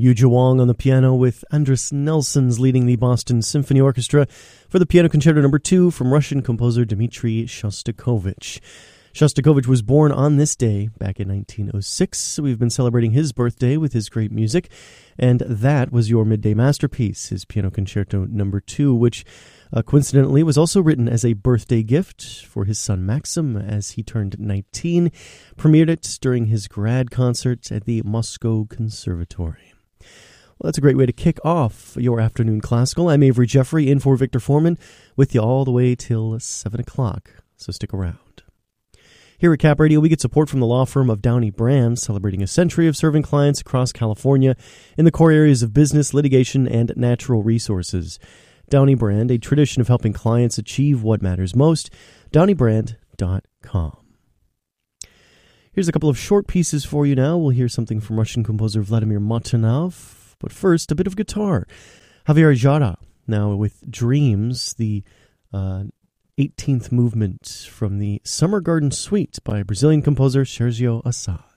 Yu Wang on the piano with Andris Nelsons leading the Boston Symphony Orchestra for the Piano Concerto No. 2 from Russian composer Dmitri Shostakovich. Shostakovich was born on this day back in 1906, so we've been celebrating his birthday with his great music, and that was your midday masterpiece, his Piano Concerto No. 2, which coincidentally was also written as a birthday gift for his son Maxim as he turned 19, premiered it during his grad concert at the Moscow Conservatory. Well, that's a great way to kick off your afternoon classical. I'm Avery Jeffrey, in for Victor Foreman, with you all the way till 7 o'clock, so stick around. Here at Cap Radio, we get support from the law firm of Downey Brand, celebrating a century of serving clients across California in the core areas of business, litigation, and natural resources. Downey Brand, a tradition of helping clients achieve what matters most. DowneyBrand.com. Here's a couple of short pieces for you now. We'll hear something from Russian composer Vladimir Matonov. But first, a bit of guitar. Javier Jara, now with Dreams, the 18th movement from the Summer Garden Suite by Brazilian composer Sergio Assad.